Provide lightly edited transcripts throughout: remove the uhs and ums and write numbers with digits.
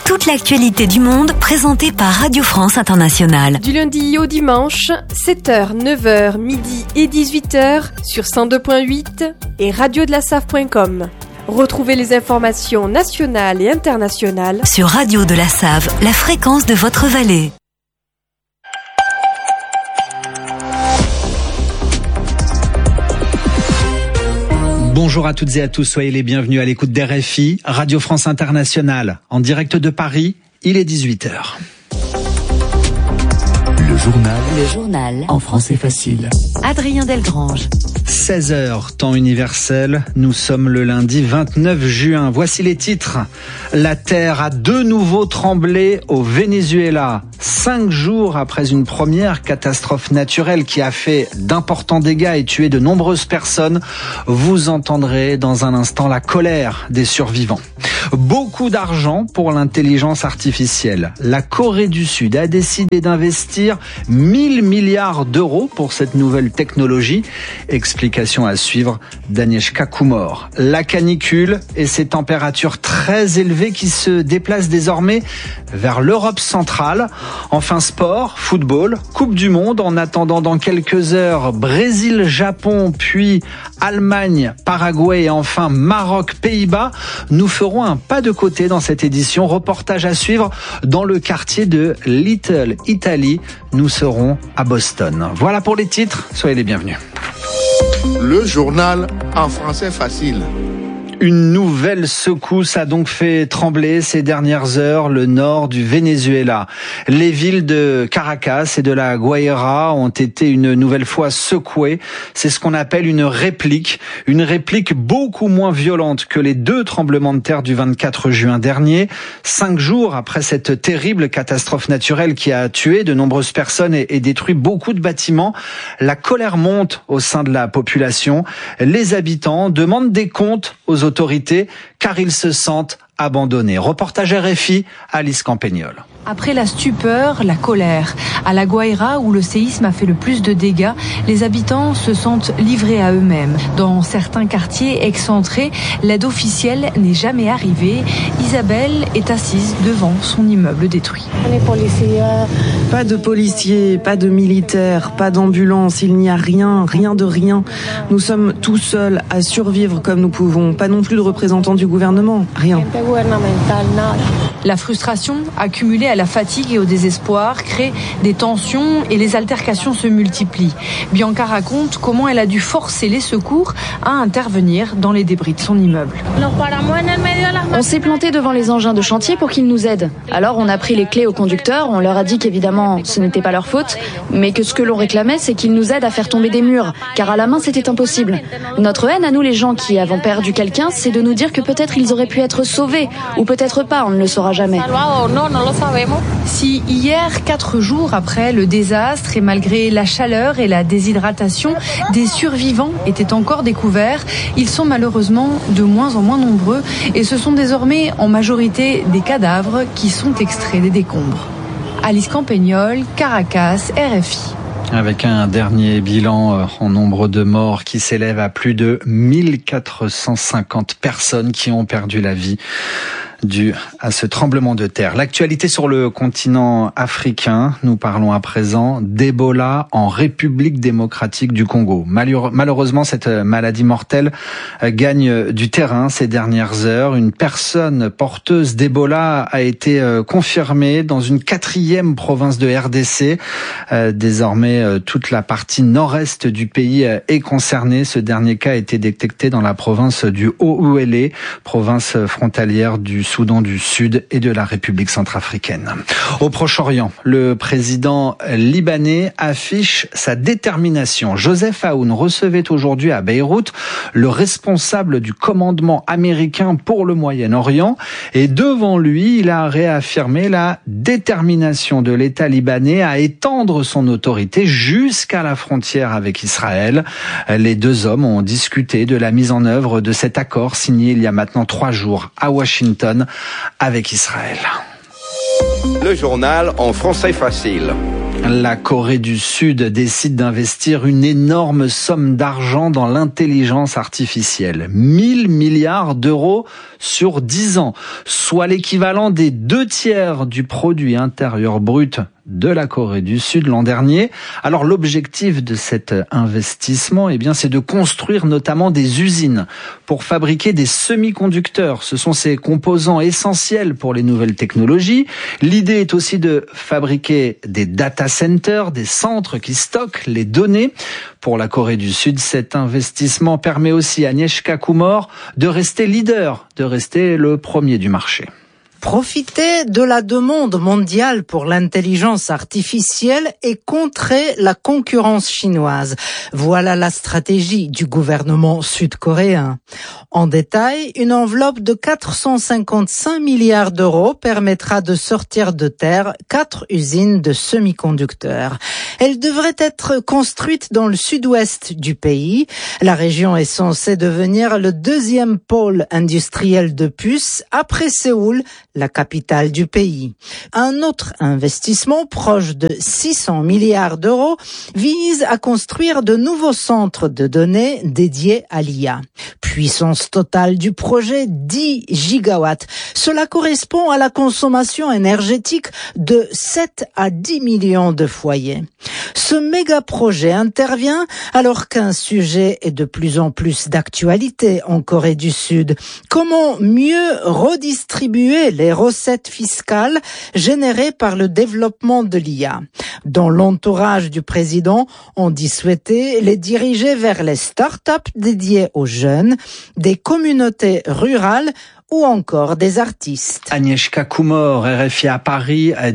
toute l'actualité du monde présentée par Radio France Internationale. Du lundi au dimanche, 7h, 9h, midi et 18h sur 102.8 et radiodelacave.com. Retrouvez les informations nationales et internationales sur Radio de la Save, la fréquence de votre vallée. Bonjour à toutes et à tous, soyez les bienvenus à l'écoute d'RFI, Radio France Internationale. En direct de Paris, il est 18h. Le journal en français facile. Adrien Delgrange. 16h, temps universel, nous sommes le lundi 29 juin. Voici les titres. La terre a de nouveau tremblé au Venezuela. 5 jours après une première catastrophe naturelle qui a fait d'importants dégâts et tué de nombreuses personnes, vous entendrez dans un instant la colère des survivants. Beaucoup d'argent pour l'intelligence artificielle. La Corée du Sud a décidé d'investir 1000 milliards d'euros pour cette nouvelle technologie. Explication à suivre d'Agnieszka Kumor. La canicule et ses températures très élevées qui se déplacent désormais vers l'Europe centrale. Enfin sport, football, Coupe du Monde. En attendant dans quelques heures, Brésil, Japon, puis Allemagne, Paraguay et enfin Maroc, Pays-Bas. Nous ferons un pas de côté dans cette édition. Reportage à suivre dans le quartier de Little Italy. Nous serons à Boston. Voilà pour les titres. Soyez les bienvenus. Le journal en français facile. Une nouvelle secousse a donc fait trembler ces dernières heures le nord du Venezuela. Les villes de Caracas et de la Guaira ont été une nouvelle fois secouées. C'est ce qu'on appelle une réplique beaucoup moins violente que les 2 tremblements de terre du 24 juin dernier. 5 jours après cette terrible catastrophe naturelle qui a tué de nombreuses personnes et détruit beaucoup de bâtiments, la colère monte au sein de la population. Les habitants demandent des comptes aux autorités car ils se sentent abandonnés. Reportage RFI, Alice Campagnol. Après la stupeur, la colère. À la Guaira, où le séisme a fait le plus de dégâts, les habitants se sentent livrés à eux-mêmes. Dans certains quartiers excentrés, l'aide officielle n'est jamais arrivée. Isabelle est assise devant son immeuble détruit. Pas de policiers, pas de militaires, pas d'ambulance, il n'y a rien de rien. Nous sommes tout seuls à survivre comme nous pouvons. Pas non plus de représentants du gouvernement, rien. La frustration, accumulée à la fatigue et au désespoir, crée des tensions et les altercations se multiplient. Bianca raconte comment elle a dû forcer les secours à intervenir dans les débris de son immeuble. On s'est planté devant les engins de chantier pour qu'ils nous aident. Alors on a pris les clés aux conducteurs, on leur a dit qu'évidemment ce n'était pas leur faute, mais que ce que l'on réclamait c'est qu'ils nous aident à faire tomber des murs, car à la main c'était impossible. Notre haine à nous les gens qui avons perdu quelqu'un, c'est de nous dire que peut-être ils auraient pu être sauvés, ou peut-être pas, on ne le saura jamais. Si hier, 4 jours après le désastre et malgré la chaleur et la déshydratation, des survivants étaient encore découverts, ils sont malheureusement de moins en moins nombreux et ce sont désormais en majorité des cadavres qui sont extraits des décombres. Alice Campagnol, Caracas, RFI. Avec un dernier bilan en nombre de morts qui s'élève à plus de 1450 personnes qui ont perdu la vie dû à ce tremblement de terre. L'actualité sur le continent africain, nous parlons à présent d'Ebola en République démocratique du Congo. Malheureusement, cette maladie mortelle gagne du terrain ces dernières heures. Une personne porteuse d'Ebola a été confirmée dans une 4e province de RDC. Désormais, toute la partie nord-est du pays est concernée. Ce dernier cas a été détecté dans la province du Haut-Uélé, province frontalière du Soudan du Sud et de la République centrafricaine. Au Proche-Orient, le président libanais affiche sa détermination. Joseph Aoun recevait aujourd'hui à Beyrouth le responsable du commandement américain pour le Moyen-Orient et devant lui, il a réaffirmé la détermination de l'État libanais à étendre son autorité jusqu'à la frontière avec Israël. Les 2 hommes ont discuté de la mise en œuvre de cet accord signé il y a maintenant 3 jours à Washington avec Israël. Le journal en français facile. La Corée du Sud décide d'investir une énorme somme d'argent dans l'intelligence artificielle. 1000 milliards d'euros sur 10 ans, soit l'équivalent des 2/3 du produit intérieur brut de la Corée du Sud l'an dernier. Alors l'objectif de cet investissement, c'est de construire notamment des usines pour fabriquer des semi-conducteurs. Ce sont ces composants essentiels pour les nouvelles technologies. L'idée est aussi de fabriquer des data centers, des centres qui stockent les données. Pour la Corée du Sud, cet investissement permet aussi à Agnieszka Kumor de rester leader, de rester le premier du marché. Profiter de la demande mondiale pour l'intelligence artificielle et contrer la concurrence chinoise. Voilà la stratégie du gouvernement sud-coréen. En détail, une enveloppe de 455 milliards d'euros permettra de sortir de terre 4 usines de semi-conducteurs. Elles devraient être construites dans le sud-ouest du pays. La région est censée devenir le 2e pôle industriel de puces après Séoul, la capitale du pays. Un autre investissement proche de 600 milliards d'euros vise à construire de nouveaux centres de données dédiés à l'IA. Puissance totale du projet 10 gigawatts. Cela correspond à la consommation énergétique de 7 à 10 millions de foyers. Ce méga projet intervient alors qu'un sujet est de plus en plus d'actualité en Corée du Sud. Comment mieux redistribuer les recettes fiscales générées par le développement de l'IA? Dans l'entourage du président, on dit souhaiter les diriger vers les start-up dédiées aux jeunes, des communautés rurales ou encore des artistes. Agnieszka Kumor, RFI à Paris à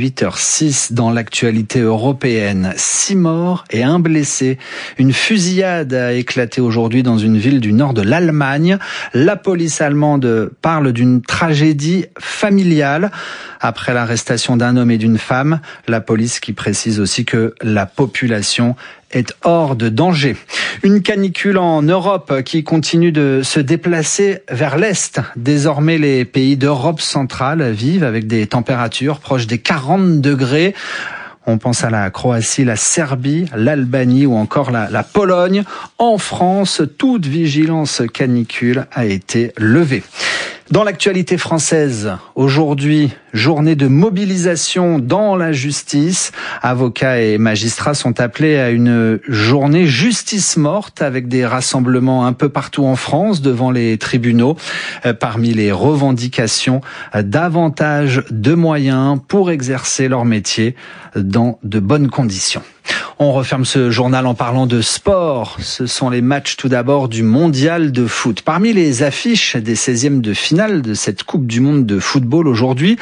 18h06 dans l'actualité européenne. 6 morts et 1 blessé. Une fusillade a éclaté aujourd'hui dans une ville du nord de l'Allemagne. La police allemande parle d'une tragédie familiale. Après l'arrestation d'un homme et d'une femme, la police qui précise aussi que la population est hors de danger. Une canicule en Europe qui continue de se déplacer vers l'Est. Désormais, les pays d'Europe centrale vivent avec des températures proches des 40 degrés. On pense à la Croatie, la Serbie, l'Albanie ou encore la Pologne. En France, toute vigilance canicule a été levée. Dans l'actualité française, aujourd'hui, journée de mobilisation dans la justice. Avocats et magistrats sont appelés à une journée justice morte avec des rassemblements un peu partout en France devant les tribunaux. Parmi les revendications, davantage de moyens pour exercer leur métier dans de bonnes conditions. On referme ce journal en parlant de sport. Ce sont les matchs tout d'abord du mondial de foot. Parmi les affiches des 16e de finale de cette Coupe du Monde de football aujourd'hui,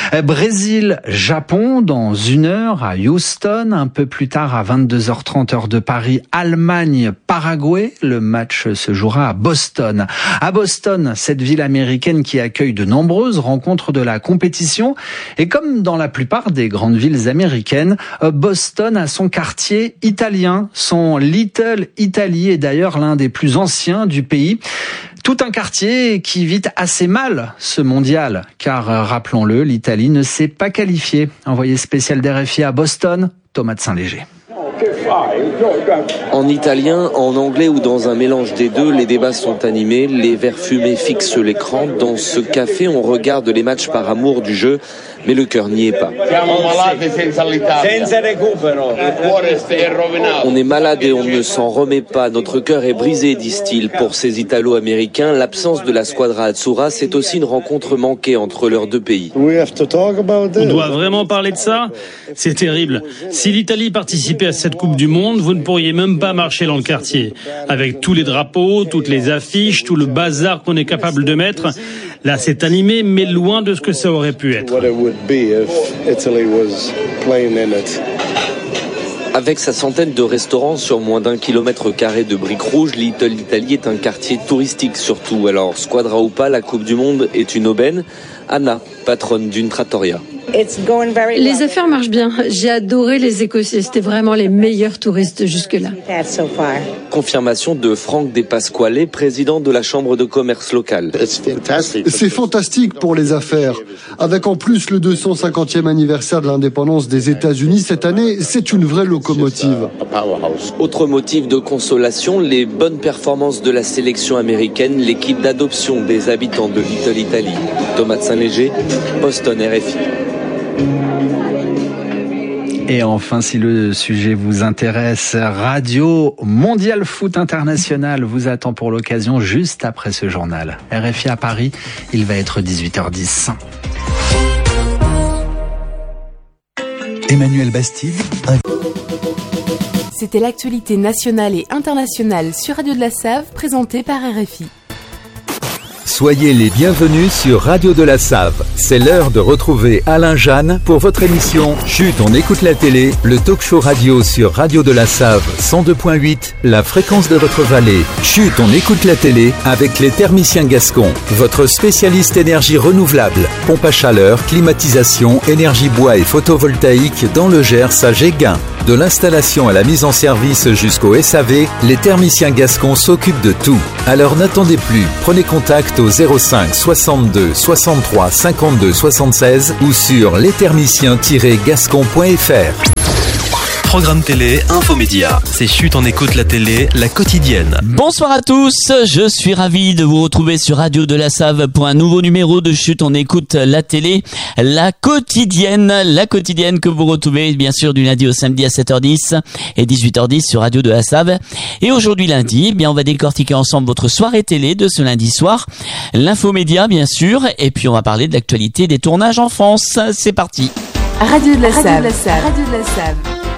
Brésil-Japon dans 1 heure à Houston. Un peu plus tard à 22h30 heure de Paris, Allemagne-Paraguay. Le match se jouera à Boston. À Boston, cette ville américaine qui accueille de nombreuses rencontres de la compétition. Et comme dans la plupart des grandes villes américaines, Boston a son quartier italien, son Little Italy est d'ailleurs l'un des plus anciens du pays. Tout un quartier qui vit assez mal ce mondial, car rappelons-le, l'Italie ne s'est pas qualifiée. Envoyé spécial d'RFI à Boston, Thomas de Saint-Léger. En italien, en anglais ou dans un mélange des deux, les débats sont animés, les verres fumés fixent l'écran. Dans ce café, on regarde les matchs par amour du jeu, mais le cœur n'y est pas. On est malade et on ne s'en remet pas. Notre cœur est brisé, disent-ils. Pour ces Italo-Américains, l'absence de la Squadra Azzurra, c'est aussi une rencontre manquée entre leurs deux pays. On doit vraiment parler de ça ? C'est terrible. Si l'Italie participait à cette Coupe du Monde, vous ne pourriez même pas marcher dans le quartier. Avec tous les drapeaux, toutes les affiches, tout le bazar qu'on est capable de mettre, là c'est animé, mais loin de ce que ça aurait pu être. Avec sa centaine de restaurants sur moins d'1 kilomètre carré de briques rouges, Little Italy est un quartier touristique surtout. Alors, Squadra ou pas, la Coupe du Monde est une aubaine. Anna patronne d'une trattoria. Les affaires marchent bien. J'ai adoré les Écossais. C'était vraiment les meilleurs touristes jusque-là. Confirmation de Franck De Pasquale, président de la Chambre de commerce locale. C'est fantastique pour les affaires. Avec en plus le 250e anniversaire de l'indépendance des États-Unis cette année, c'est une vraie locomotive. Autre motif de consolation, les bonnes performances de la sélection américaine, l'équipe d'adoption des habitants de Little Italy. Thomas de Saint-Léger, Boston, RFI. Et enfin, si le sujet vous intéresse, Radio Mondial Foot International vous attend pour l'occasion juste après ce journal. RFI à Paris, il va être 18h10. Emmanuel Bastide. C'était l'actualité nationale et internationale sur Radio de la Save, présentée par RFI. Soyez les bienvenus sur Radio de la Save. C'est l'heure de retrouver Alain Jeanne pour votre émission Chut, on écoute la télé, le talk show radio sur Radio de la Save 102.8, la fréquence de votre vallée. Chut, on écoute la télé avec les thermiciens gascons, votre spécialiste énergie renouvelable, pompe à chaleur, climatisation, énergie bois et photovoltaïque dans le Gers à Géguin. De l'installation à la mise en service jusqu'au SAV, les thermiciens gascons s'occupent de tout. Alors n'attendez plus, prenez contact au 05 62 63 52 76 ou sur lesthermiciens-gascon.fr. Programme télé, infomédia. C'est Chut, on écoute la télé, la quotidienne. Bonsoir à tous, je suis ravi de vous retrouver sur Radio de la Save pour un nouveau numéro de Chut, on écoute la télé, la quotidienne que vous retrouvez bien sûr du lundi au samedi à 7h10 et 18h10 sur Radio de la Save. Et aujourd'hui lundi, on va décortiquer ensemble votre soirée télé de ce lundi soir, l'infomédia bien sûr, et puis on va parler de l'actualité des tournages en France. C'est parti. Radio de la Save. Radio de la Save.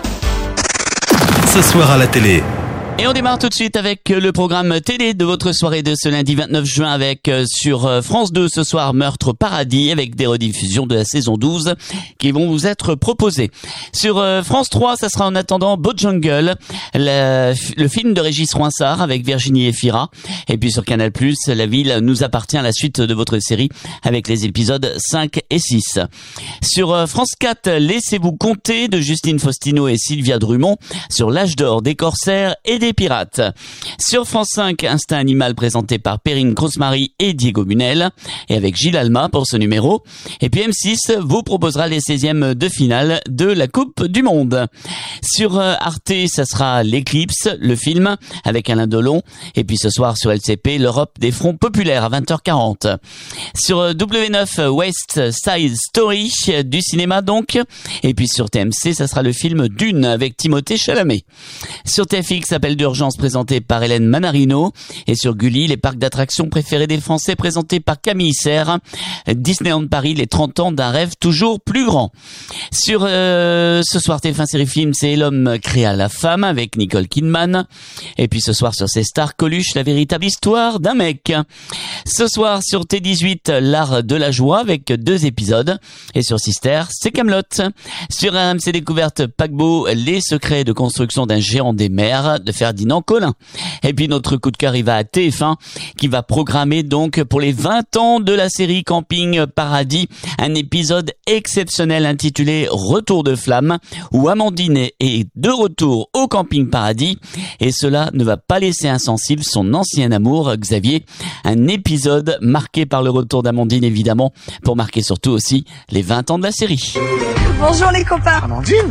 Ce soir à la télé. Et on démarre tout de suite avec le programme télé de votre soirée de ce lundi 29 juin avec sur France 2 ce soir Meurtre Paradis avec des rediffusions de la saison 12 qui vont vous être proposées. Sur France 3, ça sera en attendant Beau Jungle, le film de Régis Roinsard avec Virginie Efira. Et puis sur Canal+, La ville nous appartient à la suite de votre série avec les épisodes 5 et 6. Sur France 4, Laissez-vous compter de Justine Faustino et Sylvia Drummond sur l'âge d'or des corsaires et des pirates. Sur France 5, Instinct Animal présenté par Perrine Croce-Marie et Diego Munel et avec Gilles Alma pour ce numéro. Et puis M6 vous proposera les 16e de finale de la Coupe du Monde. Sur Arte, ça sera L'Éclipse, le film avec Alain Delon. Et puis ce soir sur LCP, l'Europe des fronts populaires à 20h40. Sur W9, West Side Story, du cinéma donc. Et puis sur TMC, ça sera le film Dune avec Timothée Chalamet. Sur TFX, Appel d'urgence présenté par Hélène Manarino. Et sur Gulli, les parcs d'attractions préférés des Français présentés par Camille Serre. Disneyland Paris, les 30 ans d'un rêve toujours plus grand. Sur ce soir TF1 série film, c'est L'homme créa la femme avec Nicole Kidman. Et puis ce soir sur ces stars, Coluche, la véritable histoire d'un mec. Ce soir sur T18, L'art de la joie avec 2 épisodes. Et sur Sister, c'est Kaamelott. Sur RMC Découverte, Paquebot, les secrets de construction d'un géant des mers de Ferdinand Colin. Et puis notre coup de cœur, il va à TF1 qui va programmer donc pour les 20 ans de la série Camping Paradis un épisode exceptionnel intitulé Retour de flamme où Amandine est de retour au Camping Paradis et cela ne va pas laisser insensible son ancien amour Xavier. Un épisode marqué par le retour d'Amandine évidemment pour marquer surtout aussi les 20 ans de la série. Bonjour les copains. Amandine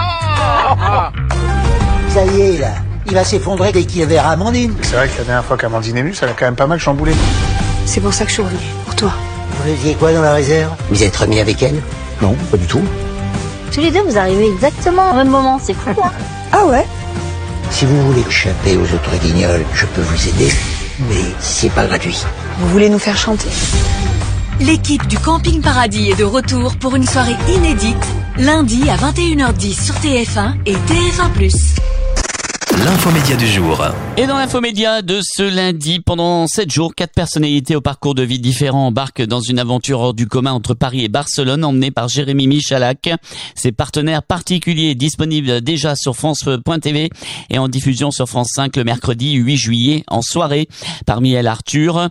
Ça y est là, il va s'effondrer dès qu'il verra Amandine. C'est vrai que la dernière fois qu'Amandine est venue, ça l'a quand même pas mal chamboulé. C'est pour ça que je suis revenue, pour toi. Vous faisiez quoi dans la réserve? Vous êtes remis avec elle? Non, pas du tout. Tous les deux, vous arrivez exactement au même moment, c'est fou hein. Ah ouais? Si vous voulez échapper aux autres guignols, je peux vous aider, mais c'est pas gratuit. Vous voulez nous faire chanter? L'équipe du Camping Paradis est de retour pour une soirée inédite, lundi à 21h10 sur TF1 et TF1+. L'infomédia du jour. Et dans l'infomédia de ce lundi, pendant 7 jours, 4 personnalités au parcours de vie différents embarquent dans une aventure hors du commun entre Paris et Barcelone, emmenée par Jérémy Michalak. Ses partenaires particuliers disponibles déjà sur France.tv et en diffusion sur France 5 le mercredi 8 juillet en soirée. Parmi elles Arthur,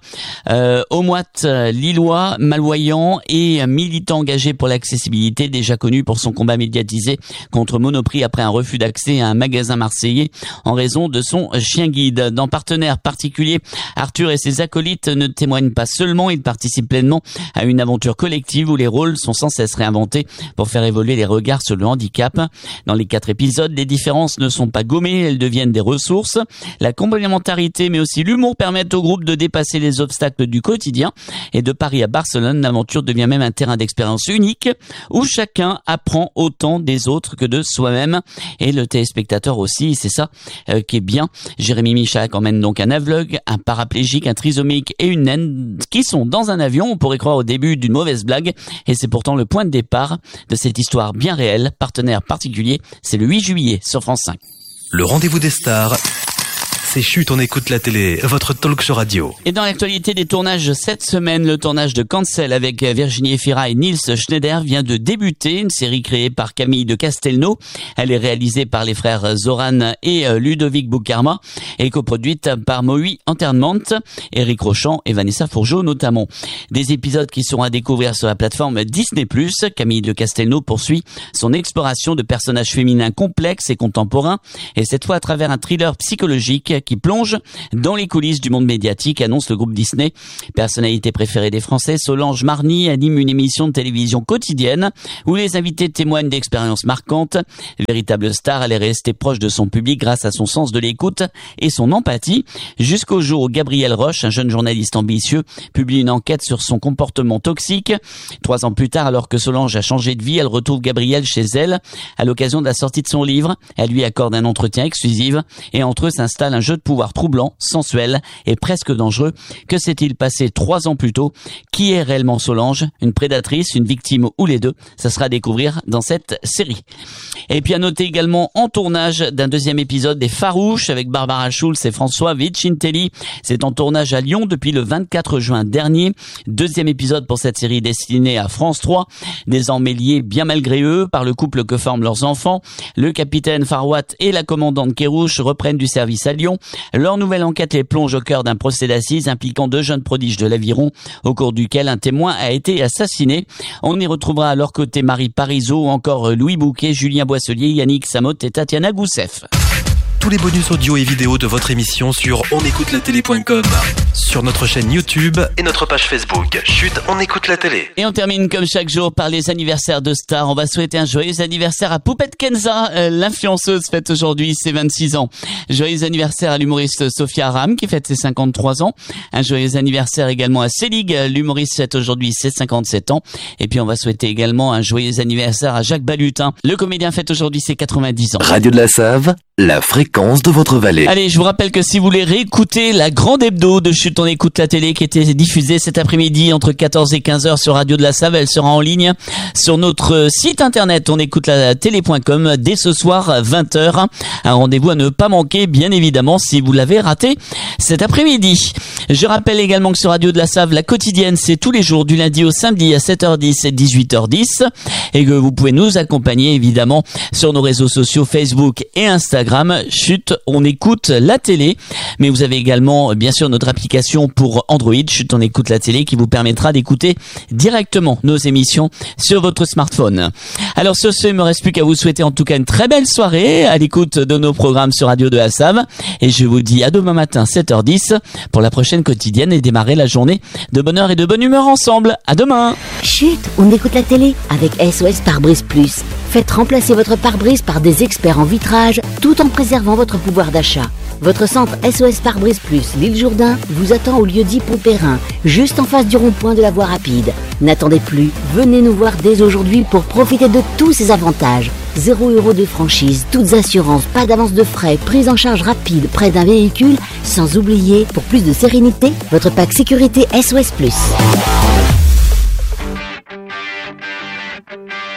Omoite Lillois, malvoyant et militant engagé pour l'accessibilité, déjà connu pour son combat médiatisé contre Monoprix après un refus d'accès à un magasin marseillais en raison de son chien guide. Dans Partenaires particuliers, Arthur et ses acolytes ne témoignent pas seulement, ils participent pleinement à une aventure collective où les rôles sont sans cesse réinventés pour faire évoluer les regards sur le handicap. Dans les 4 épisodes, les différences ne sont pas gommées, elles deviennent des ressources. La complémentarité mais aussi l'humour permettent au groupe de dépasser les obstacles du quotidien. Et de Paris à Barcelone, l'aventure devient même un terrain d'expérience unique où chacun apprend autant des autres que de soi-même. Et le téléspectateur aussi, c'est ça qui est bien. Jérémy Michalak emmène donc un aveugle, un paraplégique, un trisomique et une naine qui sont dans un avion. On pourrait croire au début d'une mauvaise blague et c'est pourtant le point de départ de cette histoire bien réelle. Partenaire particulier, c'est le 8 juillet sur France 5. Le rendez-vous des stars. C'est Chut, on écoute la télé, votre talk show radio. Et dans l'actualité des tournages cette semaine, le tournage de Cancel avec Virginie Efira et Nils Schneider vient de débuter. Une série créée par Camille de Castelnau. Elle est réalisée par les frères Zoran et Ludovic Boukarma et coproduite par Moïse Entertainment, Éric Rochant et Vanessa Fourgeau notamment. Des épisodes qui seront à découvrir sur la plateforme Disney+. Camille de Castelnau poursuit son exploration de personnages féminins complexes et contemporains et cette fois à travers un thriller psychologique qui plonge dans les coulisses du monde médiatique, annonce le groupe Disney. Personnalité préférée des Français, Solange Marny anime une émission de télévision quotidienne où les invités témoignent d'expériences marquantes. Véritable star, elle est restée proche de son public grâce à son sens de l'écoute et son empathie, jusqu'au jour où Gabriel Roche, un jeune journaliste ambitieux, publie une enquête sur son comportement toxique. 3 ans plus tard, alors que Solange a changé de vie, elle retrouve Gabriel chez elle à l'occasion de la sortie de son livre. Elle lui accorde un entretien exclusif et entre eux s'installe un jeu de pouvoir troublant, sensuel et presque dangereux. Que s'est-il passé 3 ans plus tôt? Qui est réellement Solange? Une prédatrice, une victime ou les deux? Ça sera à découvrir dans cette série. Et puis à noter également en tournage d'un 2e épisode des Farouches avec Barbara Schulz et François Vicintelli. C'est en tournage à Lyon depuis le 24 juin dernier. 2e épisode pour cette série destinée à France 3. Désormais liés bien malgré eux par le couple que forment leurs enfants. Le capitaine Farwat et la commandante Kérouche reprennent du service à Lyon. Leur nouvelle enquête les plonge au cœur d'un procès d'assises impliquant 2 jeunes prodiges de l'Aviron, au cours duquel un témoin a été assassiné. On y retrouvera à leur côté Marie Parizeau ou encore Louis Bouquet, Julien Boisselier, Yannick Samotte et Tatiana Goussef. Tous les bonus audio et vidéo de votre émission sur onécoutelatélé.com, sur notre chaîne YouTube et notre page Facebook. Chut, on écoute la télé. Et on termine comme chaque jour par les anniversaires de stars. On va souhaiter un joyeux anniversaire à Poupette Kenza, l'influenceuse fête aujourd'hui ses 26 ans. Joyeux anniversaire à l'humoriste Sophia Aram qui fête ses 53 ans. Un joyeux anniversaire également à Selig, l'humoriste fête aujourd'hui ses 57 ans. Et puis on va souhaiter également un joyeux anniversaire à Jacques Balutin. Le comédien fête aujourd'hui ses 90 ans. Radio de la Save, la fréquence de votre vallée. Allez, je vous rappelle que si vous voulez réécouter la grande hebdo de Chut, on écoute la télé qui était diffusée cet après-midi entre 14 et 15h sur Radio de la Save, elle sera en ligne sur notre site internet onécoutelatélé.com dès ce soir 20h. Un rendez-vous à ne pas manquer, bien évidemment, si vous l'avez raté cet après-midi. Je rappelle également que sur Radio de la Save, la quotidienne, c'est tous les jours du lundi au samedi à 7h10 et 18h10 et que vous pouvez nous accompagner évidemment sur nos réseaux sociaux Facebook et Instagram. Chut, on écoute la télé, mais vous avez également bien sûr notre application pour Android, Chut, on écoute la télé, qui vous permettra d'écouter directement nos émissions sur votre smartphone. Alors sur ce, il me reste plus qu'à vous souhaiter en tout cas une très belle soirée à l'écoute de nos programmes sur Radio de la Save et je vous dis à demain matin 7h10 pour la prochaine quotidienne et démarrer la journée de bonheur et de bonne humeur ensemble. À demain. Chut, on écoute la télé avec SOS Pare-Brise Plus. Faites remplacer votre pare-brise par des experts en vitrage tout en préservant votre pouvoir d'achat. Votre centre SOS Pare-Brise Plus L'Île Jourdain vous attend au lieu-dit Pompérin, juste en face du rond-point de la voie rapide. N'attendez plus, venez nous voir dès aujourd'hui pour profiter de tous ces avantages. 0 € de franchise, toutes assurances, pas d'avance de frais, prise en charge rapide près d'un véhicule, sans oublier, pour plus de sérénité, votre pack sécurité SOS Plus.